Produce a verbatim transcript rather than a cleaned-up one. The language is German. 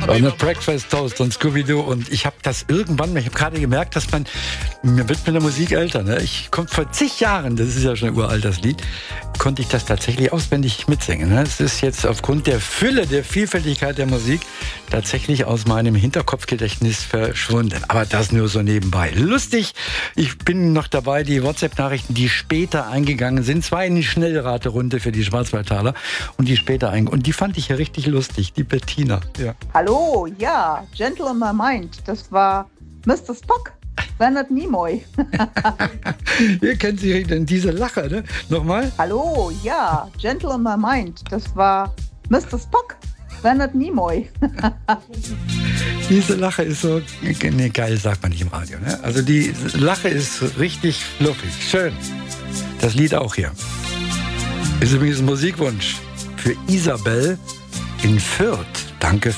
eine Breakfast Toast und Scooby-Doo. Und ich habe das irgendwann, ich habe gerade gemerkt, dass man, mir wird mit der Musik älter. Ne? Ich komme vor zig Jahren, das ist ja schon ein uraltes Lied, konnte ich das tatsächlich auswendig mitsingen. Ne? Es ist jetzt aufgrund der Fülle, der Vielfältigkeit der Musik tatsächlich aus meinem Hinterkopfgedächtnis verschwunden. Aber das nur so nebenbei. Lustig, ich bin noch dabei, die WhatsApp-Nachrichten, die später eingegangen sind. Es war eine Schnellraterunde für die Schwarzwaldtaler und die später eingegangen. Und die fand ich ja richtig lustig, die Bettina. Ja. Hallo, ja, Gentle in My Mind, das war Mister Spock, Leonard Nimoy. Ihr kennt sie denn diese Lache, ne? Nochmal? Hallo, ja, Gentle in My Mind, das war Mister Spock, Leonard Nimoy. Diese Lache ist so, nee, geil sagt man nicht im Radio, ne? Also die Lache ist richtig fluffig, schön. Das Lied auch hier. Ist übrigens ein Musikwunsch für Isabel in Fürth. Danke